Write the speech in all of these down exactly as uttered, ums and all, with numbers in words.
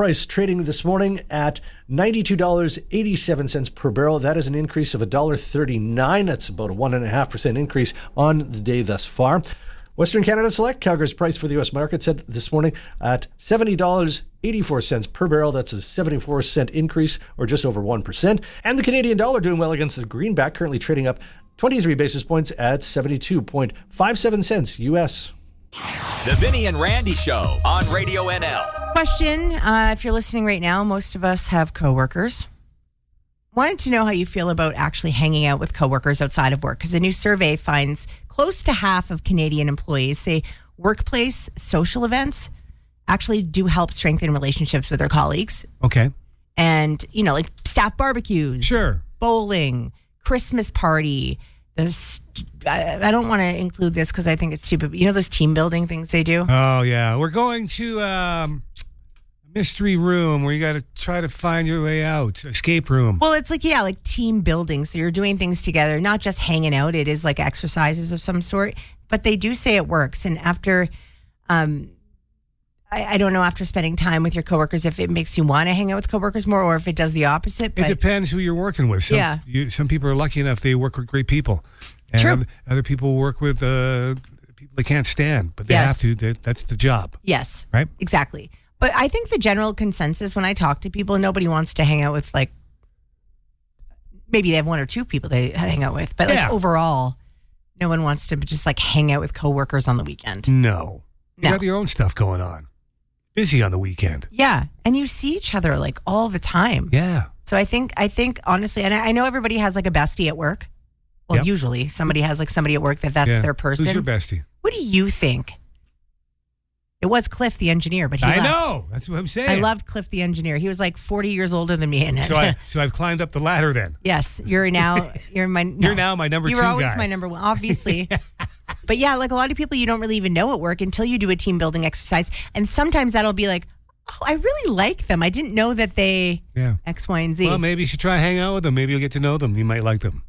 price trading this morning at ninety-two dollars and eighty-seven cents per barrel. That is an increase of one dollar thirty-nine. That's about a one point five percent increase on the day thus far. Western Canada Select, Calgary's price for the U S market set this morning at seventy dollars and eighty-four cents per barrel. That's a seventy-four cent increase, or just over one percent. And the Canadian dollar doing well against the greenback, currently trading up twenty-three basis points at seventy-two point five seven cents U S. The Vinny and Randy Show on Radio N L. Question, uh, if you're listening right now, most of us have coworkers. Wanted to know how you feel about actually hanging out with coworkers outside of work, because a new survey finds close to half of Canadian employees say workplace social events actually do help strengthen relationships with their colleagues. Okay. And, you know, like staff barbecues. Sure. Bowling, Christmas party. This, I, I don't want to include this because I think it's stupid. But you know those team building things they do? Oh, yeah. We're going to um, a mystery room where you got to try to find your way out. Escape room. Well, it's like, yeah, like team building. So you're doing things together, not just hanging out. It is like exercises of some sort. But they do say it works. And after, um, I, I don't know, after spending time with your coworkers, if it makes you want to hang out with coworkers more or if it does the opposite. But it depends who you're working with. Some, yeah. You, some people are lucky enough they work with great people. And True. Other, other people work with uh, people they can't stand, but they Yes. have to. They, that's the job. Yes. Right? Exactly. But I think the general consensus when I talk to people, nobody wants to hang out with, like, maybe they have one or two people they hang out with. But like Yeah. overall, no one wants to just like hang out with coworkers on the weekend. No. You No. got your own stuff going on. Busy on the weekend. Yeah. And you see each other like all the time. Yeah. So I think, I think honestly, and I I know everybody has like a bestie at work. Well, Yep. usually somebody has like somebody at work that that's Yeah. their person. Who's your bestie? What do you think? It was Cliff the engineer, but he I left. know. That's what I'm saying. I loved Cliff the engineer. He was like forty years older than me. And So, I, so I've climbed up the ladder then. yes, you're now, you're my, no. You're now my number You two were always guy. my number one, obviously. But yeah, like a lot of people you don't really even know at work until you do a team building exercise. And sometimes that'll be like, oh, I really like them. I didn't know that they Yeah. X, Y, and Z. Well, maybe you should try and hang out with them. Maybe you'll get to know them. You might like them.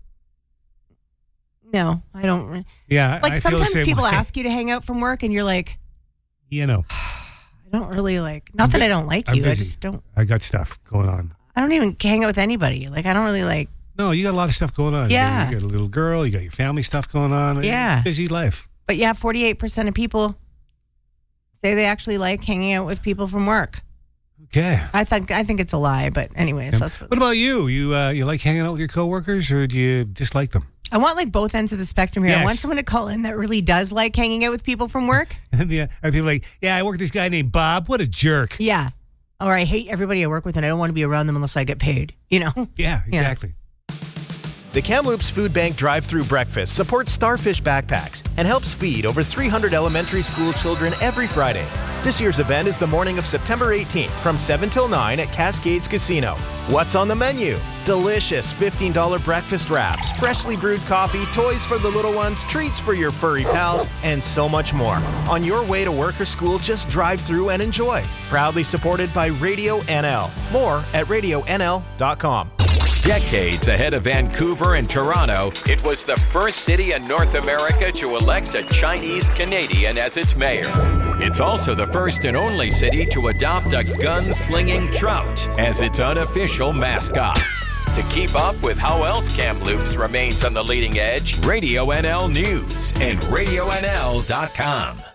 No, I don't. re- Yeah. Like I feel the sometimes same people way. ask you to hang out from work and you're like, You know, I don't really like, not that I don't like I'm you. I busy. just don't, I got stuff going on. I don't even hang out with anybody. Like, I don't really like, No, you got a lot of stuff going on. You got- Yeah. You got, a little girl. You got your family stuff going on. Yeah. It's a busy life. but yeah, forty-eight percent of people say they actually like hanging out with people from work. Okay. I think I think it's a lie, but anyways, that's what, What about you? You uh, you like hanging out with your coworkers, or do you dislike them? I want like both ends of the spectrum here. I Yes. want someone to call in that really does like hanging out with people from work. And the other people like, yeah, I work with this guy named Bob. What a jerk. Yeah. Or I hate everybody I work with and I don't want to be around them unless I get paid, you know? Yeah, exactly. The Kamloops Food Bank drive-through breakfast supports Starfish Backpacks and helps feed over three hundred elementary school children every Friday. This year's event is the morning of September eighteenth from seven till nine at Cascades Casino. What's on the menu? Delicious fifteen dollars breakfast wraps, freshly brewed coffee, toys for the little ones, treats for your furry pals, and so much more. On your way to work or school, just drive through and enjoy. Proudly supported by Radio N L. More at radio n l dot com. Decades ahead of Vancouver and Toronto, it was the first city in North America to elect a Chinese Canadian as its mayor. It's also the first and only city to adopt a gun-slinging trout as its unofficial mascot. To keep up with how else Kamloops remains on the leading edge, Radio N L News and radio n l dot com.